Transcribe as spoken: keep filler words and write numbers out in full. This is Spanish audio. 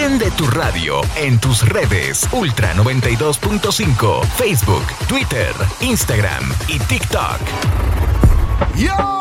Prende tu radio en tus redes Ultra noventa y dos punto cinco, Facebook, Twitter, Instagram y TikTok. Yo!